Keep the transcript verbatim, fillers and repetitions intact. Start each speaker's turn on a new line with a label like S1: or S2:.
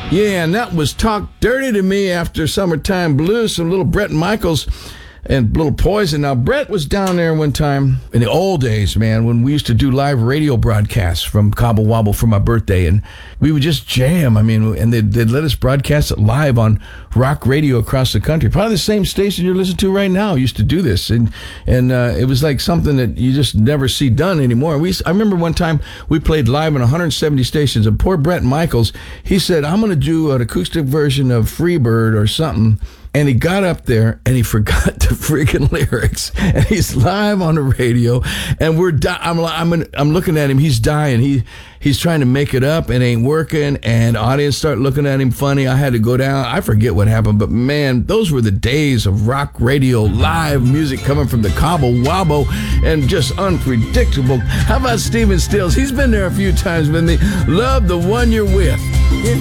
S1: Yeah, and that was Talk Dirty to Me after Summertime Blues, some little Bret Michaels and little Poison. Now, Bret was down there one time in the old days, man, when we used to do live radio broadcasts from Cobble Wobble for my birthday, and we would just jam. I mean, and they'd, they'd let us broadcast it live on rock radio across the country. Probably the same station you're listening to right now used to do this, and and uh, it was like something that you just never see done anymore. We I remember one time we played live on one hundred seventy stations, and poor Bret Michaels, he said, I'm going to do an acoustic version of Freebird or something. And he got up there and he forgot the freaking lyrics. And he's live on the radio, and we're di- I'm I'm I'm looking at him. He's dying. He he's trying to make it up and ain't working. And the audience start looking at him funny. I had to go down. I forget what happened, but man, those were the days of rock radio, live music coming from the Cobble Wobble, and just unpredictable. How about Stephen Stills? He's been there a few times with me. Love the One You're With.